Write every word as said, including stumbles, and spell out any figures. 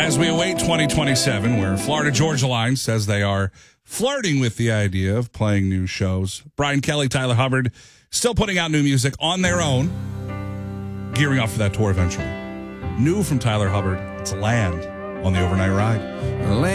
As we await twenty twenty-seven, where Florida Georgia Line says they are flirting with the idea of playing new shows, Brian Kelly, Tyler Hubbard, still putting out new music on their own, gearing up for that tour eventually. New from Tyler Hubbard, it's Land on the Overnight Ride.